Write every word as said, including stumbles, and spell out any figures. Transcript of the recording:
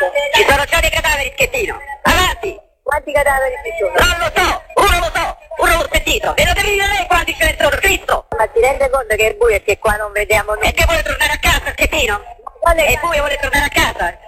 Ci sono già dei cadaveri, Schettino. Avanti. Quanti cadaveri ci sono? Non lo so, uno lo so, uno l'ho sentito. E lo devi dire lei quanti ce ne sono, Cristo. Ma ti rende conto che è buio e che qua non vediamo nulla? E che vuole tornare a casa, Schettino? Quale E poi vuole tornare a casa?